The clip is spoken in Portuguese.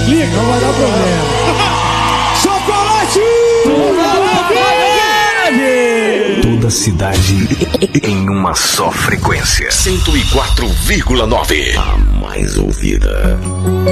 Explica, não vai dar problema. Chocolate! Toda cidade em uma só frequência. 104,9. A mais ouvida.